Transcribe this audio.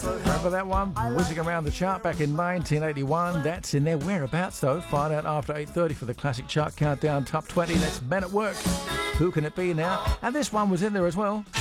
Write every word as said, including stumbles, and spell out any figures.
Remember that one? Whizzing around the chart back in nineteen eighty-one. That's in their whereabouts, though. Find out after eight thirty for the Classic Chart Countdown Top twenty. That's Men at Work. Who can it be now? And this one was in there as well.